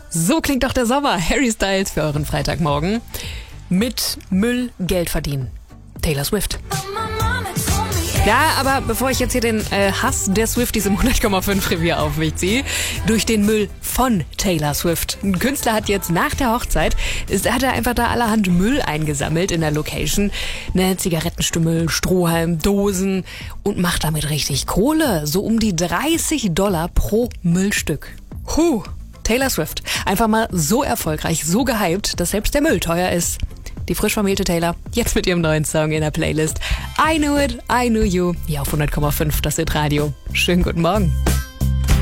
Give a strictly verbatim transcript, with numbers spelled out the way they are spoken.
So klingt doch der Sommer. Harry Styles für euren Freitagmorgen. Mit Müll Geld verdienen. Taylor Swift. Ja, aber bevor ich jetzt hier den äh, Hass der Swifties im hundert Komma fünf Revier auf mich ziehe, durch den Müll von Taylor Swift. Ein Künstler hat jetzt nach der Hochzeit, ist, hat er einfach da allerhand Müll eingesammelt in der Location. Ne, Zigarettenstümmel, Strohhalm, Dosen und macht damit richtig Kohle. So um die dreißig Dollar pro Müllstück. Huh, Taylor Swift. Einfach mal so erfolgreich, so gehypt, dass selbst der Müll teuer ist. Die frisch vermählte Taylor, jetzt mit ihrem neuen Song in der Playlist. I Knew It, I Knew You. Hier auf hundert Komma fünf, das ist Radio. Schönen guten Morgen.